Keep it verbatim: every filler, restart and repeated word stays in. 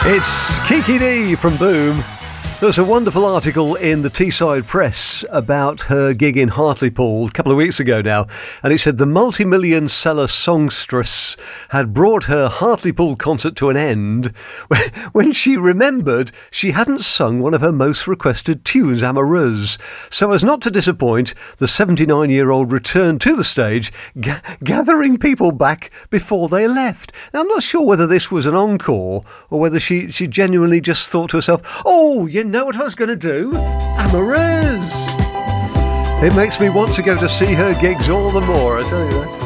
It's Kiki Dee from Boom. There's a wonderful article in the Teesside Press about her gig in Hartlepool a couple of weeks ago now, and it said the multi-million seller songstress had brought her Hartlepool concert to an end when she remembered she hadn't sung one of her most requested tunes, Amoureuse. So as not to disappoint, the seventy-nine-year-old returned to the stage, ga- gathering people back before they left. Now, I'm not sure whether this was an encore or whether she, she genuinely just thought to herself, oh, you know what I was going to do? Amoureuse! It makes me want to go to see her gigs all the more, I tell you that.